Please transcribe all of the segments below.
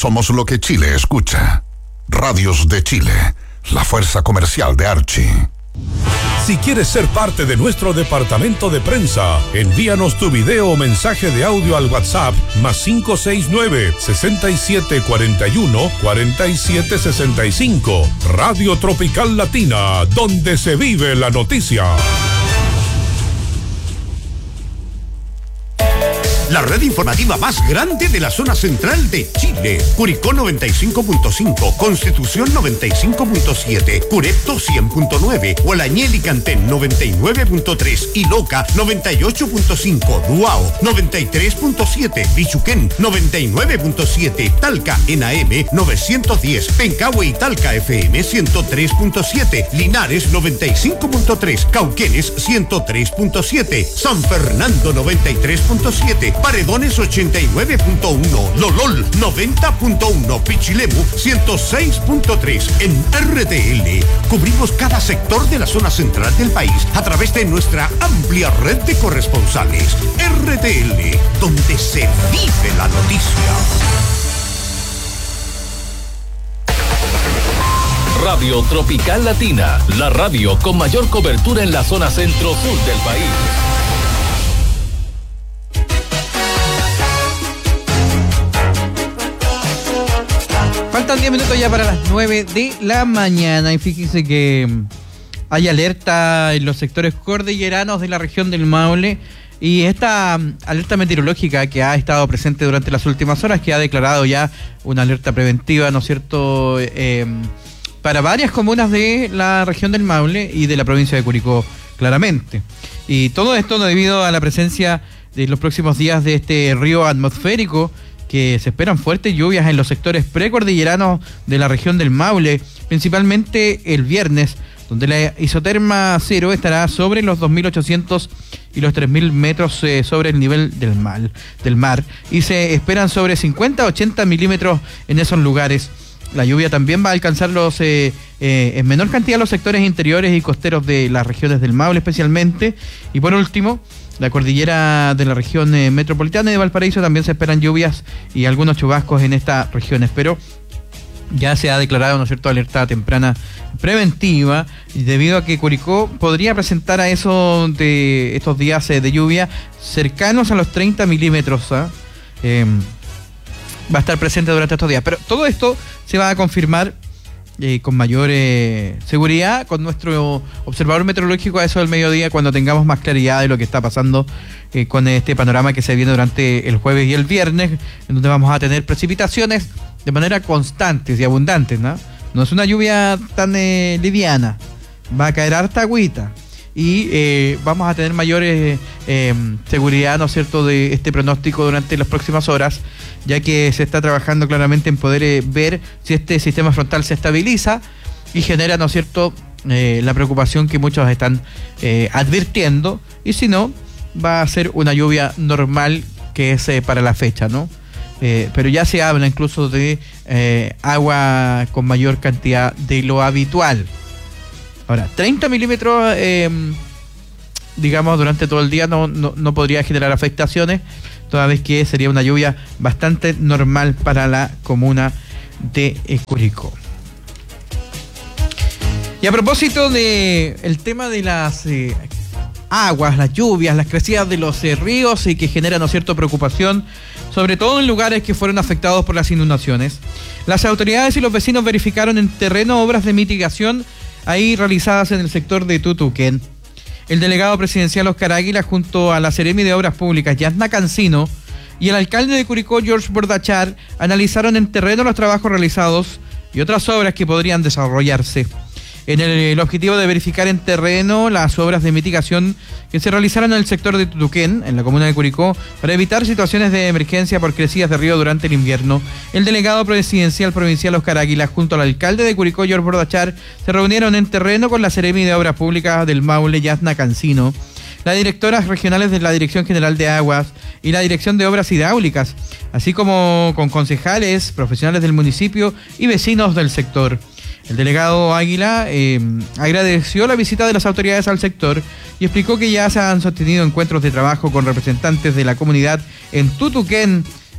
Somos lo que Chile escucha. Radios de Chile, la fuerza comercial de Archie. Si quieres ser parte de nuestro departamento de prensa, envíanos tu video o mensaje de audio al WhatsApp +569 6741 4765. Radio Tropical Latina, donde se vive la noticia. La red informativa más grande de la zona central de Chile. Curicó 95.5, Constitución 95.7, Curepto 100.9, Hualañel y Cantén 99.3 y Loca 98.5, Duao 93.7, Bichuquén 99.7, Talca en AM 910, Pencahue y Talca FM 103.7, Linares 95.3, Cauquenes 103.7, San Fernando 93.7, Paredones 89.1, Lolol 90.1, Pichilemu 106.3. En RTL cubrimos cada sector de la zona central del país a través de nuestra amplia red de corresponsales. RTL, donde se vive la noticia. Radio Tropical Latina, la radio con mayor cobertura en la zona centro-sur del país. Faltan 10 minutos ya para las 9 de la mañana y fíjense que hay alerta en los sectores cordilleranos de la región del Maule y esta alerta meteorológica que ha estado presente durante las últimas horas, que ha declarado ya una alerta preventiva, ¿no es cierto?, para varias comunas de la región del Maule y de la provincia de Curicó, claramente. Y todo esto debido a la presencia de los próximos días de este río atmosférico, que se esperan fuertes lluvias en los sectores precordilleranos de la región del Maule, principalmente el viernes, donde la isoterma cero estará sobre los 2.800 y los 3.000 metros sobre el nivel del mar, y se esperan sobre 50 a 80 milímetros en esos lugares. La lluvia también va a alcanzar en menor cantidad los sectores interiores y costeros de las regiones del Maule especialmente. Y por último, la cordillera de la región metropolitana de Valparaíso también se esperan lluvias y algunos chubascos en estas regiones, pero ya se ha declarado, ¿no es cierto?, alerta temprana preventiva, debido a que Curicó podría presentar a eso de estos días de lluvia cercanos a los 30 milímetros. Va a estar presente durante estos días, pero todo esto se va a confirmar con mayor seguridad con nuestro observador meteorológico a eso del mediodía, cuando tengamos más claridad de lo que está pasando con este panorama que se viene durante el jueves y el viernes, en donde vamos a tener precipitaciones de manera constantes y abundantes, ¿no? No es una lluvia tan liviana, va a caer harta agüita y vamos a tener mayor seguridad, ¿no es cierto?, de este pronóstico durante las próximas horas, ya que se está trabajando claramente en poder ver si este sistema frontal se estabiliza y genera, ¿no es cierto?, la preocupación que muchos están advirtiendo, y si no, va a ser una lluvia normal que es para la fecha, ¿no? Pero ya se habla incluso de agua con mayor cantidad de lo habitual. Ahora, 30 milímetros, digamos, durante todo el día no podría generar afectaciones, toda vez que sería una lluvia bastante normal para la comuna de Curicó. Y a propósito de el tema de las aguas, las lluvias, las crecidas de los ríos y que generan, ¿no es cierto?, preocupación, sobre todo en lugares que fueron afectados por las inundaciones, las autoridades y los vecinos verificaron en terreno obras de mitigación ahí realizadas en el sector de Tutuquén. El delegado presidencial Oscar Águila, junto a la Seremi de Obras Públicas, Yasna Cancino, y el alcalde de Curicó, George Bordachar, analizaron en terreno los trabajos realizados y otras obras que podrían desarrollarse. En el objetivo de verificar en terreno las obras de mitigación que se realizaron en el sector de Tutuquén, en la comuna de Curicó, para evitar situaciones de emergencia por crecidas de río durante el invierno, el delegado presidencial provincial Oscar Águila, junto al alcalde de Curicó, George Bordachar, se reunieron en terreno con la Seremi de Obras Públicas del Maule, Yasna Cancino, las directoras regionales de la Dirección General de Aguas y la Dirección de Obras Hidráulicas, así como con concejales, profesionales del municipio y vecinos del sector. El delegado Águila agradeció la visita de las autoridades al sector y explicó que ya se han sostenido encuentros de trabajo con representantes de la comunidad en Tutuquén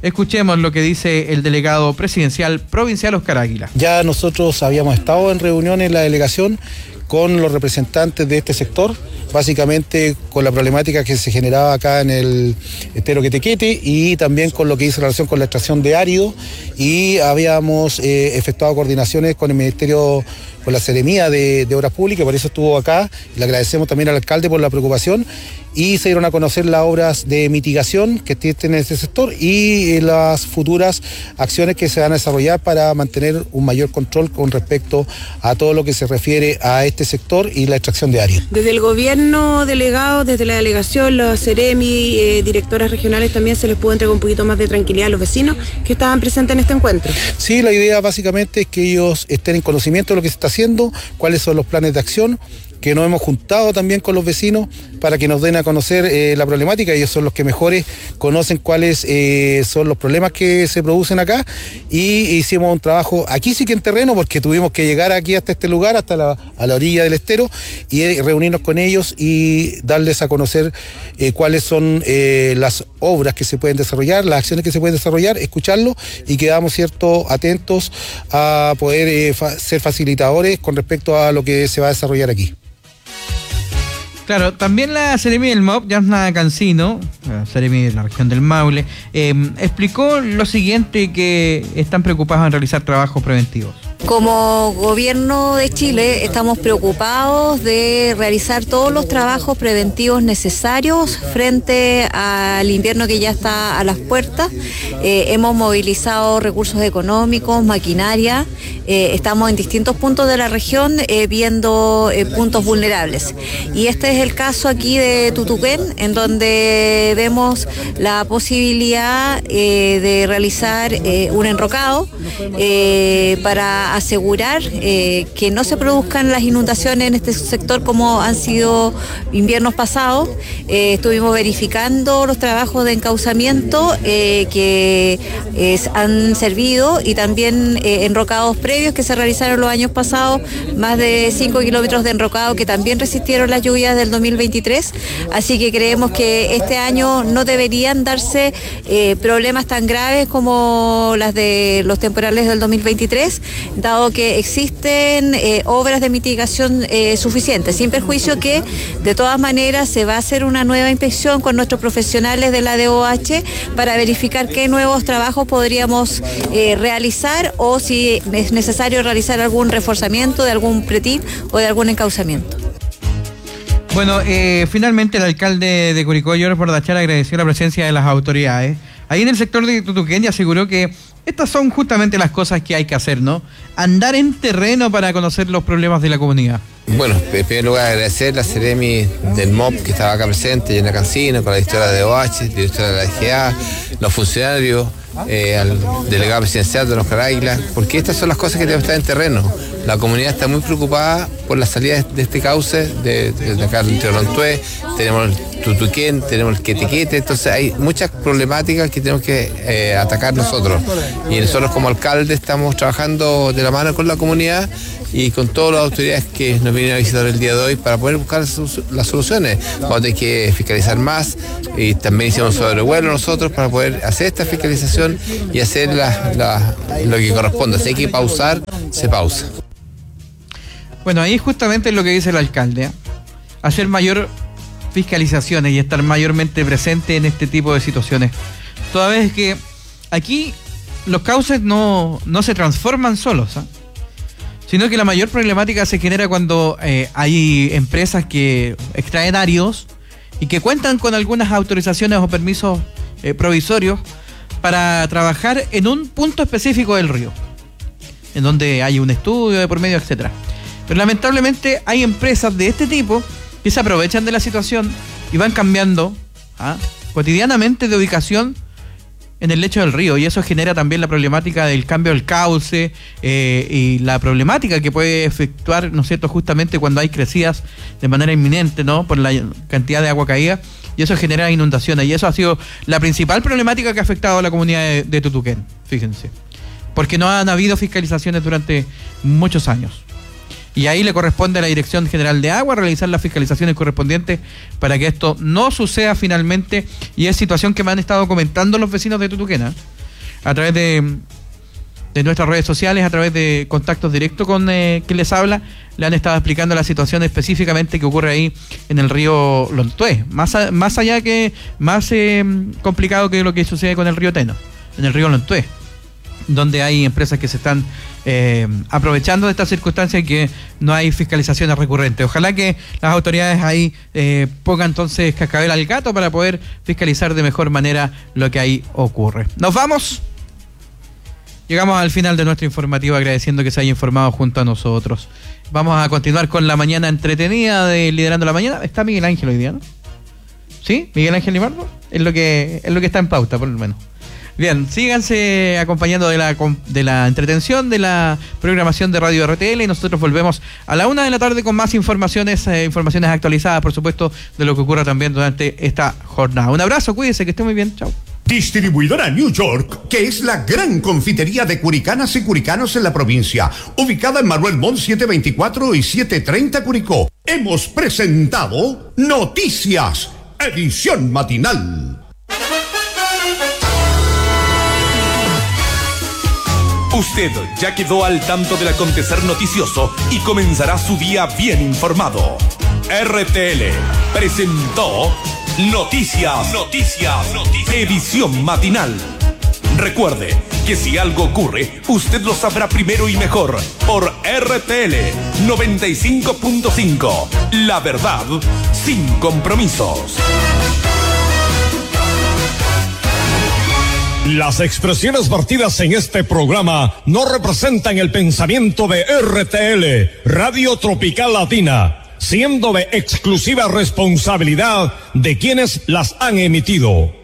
Escuchemos lo que dice el delegado presidencial provincial Oscar Águila. Ya nosotros habíamos estado en reuniones en la delegación con los representantes de este sector, básicamente con la problemática que se generaba acá en el estero Quetequete y también con lo que hizo relación con la extracción de árido, y habíamos efectuado coordinaciones con el Ministerio, con la Seremía de Obras Públicas, por eso estuvo acá. Le agradecemos también al alcalde por la preocupación, y se dieron a conocer las obras de mitigación que existen en este sector y las futuras acciones que se van a desarrollar para mantener un mayor control con respecto a todo lo que se refiere a este sector y la extracción de árido. Desde el gobierno delegado, desde la delegación, los Seremi, directoras regionales, también se les pudo entregar un poquito más de tranquilidad a los vecinos que estaban presentes en este encuentro. Sí, la idea básicamente es que ellos estén en conocimiento de lo que se está haciendo, cuáles son los planes de acción, que nos hemos juntado también con los vecinos para que nos den a conocer la problemática. Ellos son los que mejores conocen cuáles son los problemas que se producen acá, y hicimos un trabajo aquí sí que en terreno, porque tuvimos que llegar aquí hasta este lugar, hasta a la orilla del estero, y reunirnos con ellos y darles a conocer cuáles son las obras que se pueden desarrollar, las acciones que se pueden desarrollar, escucharlo, y quedamos atentos a poder ser facilitadores con respecto a lo que se va a desarrollar aquí. Claro, también la Seremi del MOP, Yasna Cancino, Seremi de la región del Maule, explicó lo siguiente, que están preocupados en realizar trabajos preventivos. Como gobierno de Chile estamos preocupados de realizar todos los trabajos preventivos necesarios frente al invierno que ya está a las puertas. Hemos movilizado recursos económicos, maquinaria, estamos en distintos puntos de la región viendo puntos vulnerables. Y este es el caso aquí de Tutuquén, en donde vemos la posibilidad de realizar un enrocado para asegurar que no se produzcan las inundaciones en este sector como han sido inviernos pasados. Estuvimos verificando los trabajos de encauzamiento que han servido, y también enrocados previos que se realizaron los años pasados, más de 5 kilómetros de enrocado que también resistieron las lluvias del 2023, así que creemos que este año no deberían darse problemas tan graves como las de los temporales del 2023, dado que existen obras de mitigación suficientes, sin perjuicio que de todas maneras se va a hacer una nueva inspección con nuestros profesionales de la DOH para verificar qué nuevos trabajos podríamos realizar, o si es necesario realizar algún reforzamiento de algún pretil o de algún encauzamiento. Bueno, finalmente el alcalde de Curicó, George Bordachar, agradeció la presencia de las autoridades ahí en el sector de Tutuquén y aseguró que estas son justamente las cosas que hay que hacer, ¿no? Andar en terreno para conocer los problemas de la comunidad. Bueno, en primer lugar agradecer a la Seremi del MOP que estaba acá presente, Yasna Cancino, con la directora de OH, directora de la DGA, los funcionarios, al delegado presidencial don Oscar Águila, porque estas son las cosas que tenemos que estar en terreno. La comunidad está muy preocupada por la salida de este cauce, de acá del Lontué, tenemos el Tutuquén, tenemos el Quetequete, entonces hay muchas problemáticas que tenemos que atacar nosotros. Y nosotros como alcalde estamos trabajando de la mano con la comunidad y con todas las autoridades que nos vienen a visitar el día de hoy para poder buscar las soluciones. Vamos a tener que fiscalizar más, y también hicimos sobrevuelo nosotros para poder hacer esta fiscalización y hacer lo que corresponde. Si hay que pausar, se pausa. Bueno, ahí justamente es lo que dice el alcalde, hacer mayor fiscalizaciones y estar mayormente presente en este tipo de situaciones. Toda vez que aquí los cauces no se transforman solos, sino que la mayor problemática se genera cuando hay empresas que extraen áridos y que cuentan con algunas autorizaciones o permisos provisorios para trabajar en un punto específico del río, en donde hay un estudio de por medio, etcétera. Pero lamentablemente hay empresas de este tipo que se aprovechan de la situación y van cambiando cotidianamente de ubicación en el lecho del río, y eso genera también la problemática del cambio del cauce y la problemática que puede efectuar, ¿no es cierto?, justamente cuando hay crecidas de manera inminente, ¿no?, por la cantidad de agua caída, y eso genera inundaciones, y eso ha sido la principal problemática que ha afectado a la comunidad de Tutuquén, fíjense, porque no han habido fiscalizaciones durante muchos años. Y ahí le corresponde a la Dirección General de Agua realizar las fiscalizaciones correspondientes para que esto no suceda finalmente, y es situación que me han estado comentando los vecinos de Tutuquén, a través de nuestras redes sociales, a través de contactos directos con quien les habla, le han estado explicando la situación específicamente que ocurre ahí en el río Lontué, más allá que más complicado que lo que sucede con el río Teno, en el río Lontué, donde hay empresas que se están aprovechando de esta circunstancia y que no hay fiscalizaciones recurrentes. Ojalá que las autoridades ahí pongan entonces cascabel al gato para poder fiscalizar de mejor manera lo que ahí ocurre. Nos vamos. Llegamos al final de nuestro informativo, agradeciendo que se haya informado junto a nosotros. Vamos a continuar con la mañana entretenida de Liderando la Mañana. Está Miguel Ángel hoy día, ¿no? ¿Sí? Miguel Ángel Limardo. Es lo que está en pauta, por lo menos. Bien, síganse acompañando de la entretención, de la programación de Radio RTL, y nosotros volvemos a la 1:00 p.m. con más informaciones actualizadas, por supuesto, de lo que ocurra también durante esta jornada. Un abrazo, cuídense, que esté muy bien, chao. Distribuidora New York, que es la gran confitería de curicanas y curicanos en la provincia, ubicada en Manuel Montt 724 y 730 Curicó. Hemos presentado Noticias, edición matinal. Usted ya quedó al tanto del acontecer noticioso y comenzará su día bien informado. RTL presentó Noticias, edición matinal. Recuerde que si algo ocurre, usted lo sabrá primero y mejor por RTL 95.5. La verdad sin compromisos. Las expresiones vertidas en este programa no representan el pensamiento de RTL, Radio Tropical Latina, siendo de exclusiva responsabilidad de quienes las han emitido.